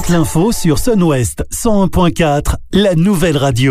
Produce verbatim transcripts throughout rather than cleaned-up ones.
Toute l'info sur Sun-Ouest cent un point quatre, la nouvelle radio.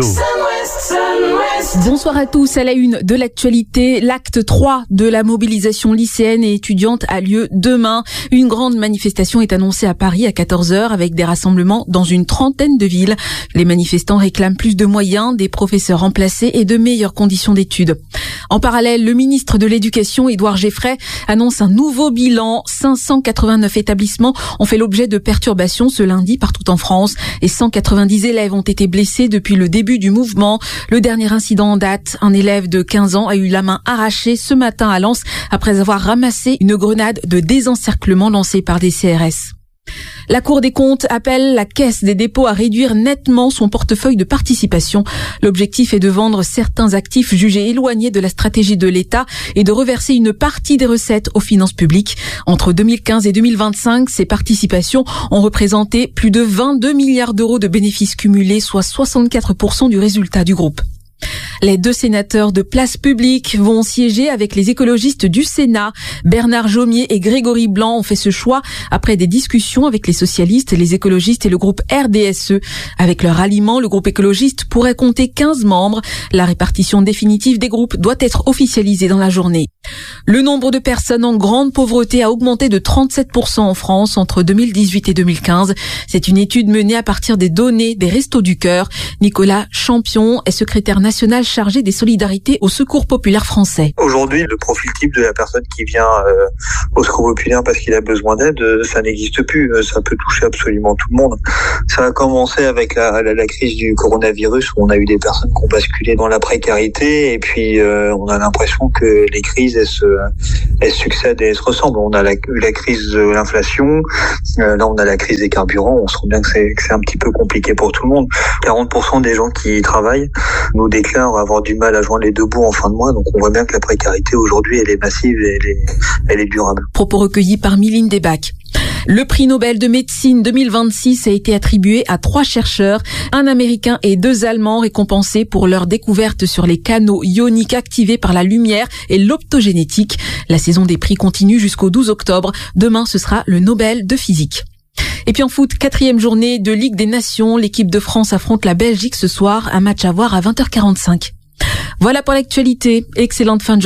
Bonsoir à tous. À la une de l'actualité, l'acte trois de la mobilisation lycéenne et étudiante a lieu demain. Une grande manifestation est annoncée à Paris à quatorze heures avec des rassemblements dans une trentaine de villes. Les manifestants réclament plus de moyens, des professeurs remplacés et de meilleures conditions d'études. En parallèle, le ministre de l'Éducation, Édouard Geffray, annonce un nouveau bilan. cinq cent quatre-vingt-neuf établissements ont fait l'objet de perturbations ce lundi partout en France et cent quatre-vingt-dix élèves ont été blessés depuis le début du mouvement. Le dernier incident en date, un élève de quinze ans a eu la main arrachée ce matin à Lens après avoir ramassé une grenade de désencerclement lancée par des C R S. La Cour des comptes appelle la Caisse des dépôts à réduire nettement son portefeuille de participation. L'objectif est de vendre certains actifs jugés éloignés de la stratégie de l'État et de reverser une partie des recettes aux finances publiques. Entre deux mille quinze et deux mille vingt-cinq, ces participations ont représenté plus de vingt-deux milliards d'euros de bénéfices cumulés, soit soixante-quatre pour cent du résultat du groupe. Les deux sénateurs de Place Publique vont siéger avec les écologistes du Sénat. Bernard Jomier et Grégory Blanc ont fait ce choix après des discussions avec les socialistes, les écologistes et le groupe R D S E. Avec leur ralliement, le groupe écologiste pourrait compter quinze membres. La répartition définitive des groupes doit être officialisée dans la journée. Le nombre de personnes en grande pauvreté a augmenté de trente-sept pour cent en France entre deux mille dix-huit et deux mille quinze. C'est une étude menée à partir des données des Restos du Cœur. Nicolas Champion est secrétaire national chargé des solidarités au Secours populaire français. Aujourd'hui, le profil type de la personne qui vient euh, au Secours populaire parce qu'il a besoin d'aide, ça n'existe plus. Ça peut toucher absolument tout le monde. Ça a commencé avec la, la, la crise du coronavirus où on a eu des personnes qui ont basculé dans la précarité et puis euh, on a l'impression que les crises elles se, elles succèdent et elles se ressemblent. On a la, la crise de l'inflation, euh, là on a la crise des carburants. On se rend bien que c'est, que c'est un petit peu compliqué pour tout le monde. quarante pour cent des gens qui travaillent nous déclarent avoir du mal à joindre les deux bouts en fin de mois. Donc on voit bien que la précarité aujourd'hui, elle est massive et elle est, elle est durable. Propos recueillis par Mylène Debac. Le prix Nobel de médecine deux mille vingt-six a été attribué à trois chercheurs, un Américain et deux Allemands récompensés pour leur découverte sur les canaux ioniques activés par la lumière et l'optogénétique. La saison des prix continue jusqu'au douze octobre. Demain, ce sera le Nobel de physique. Et puis en foot, quatrième journée de Ligue des Nations. L'équipe de France affronte la Belgique ce soir. Un match à voir à vingt heures quarante-cinq. Voilà pour l'actualité. Excellente fin de journée.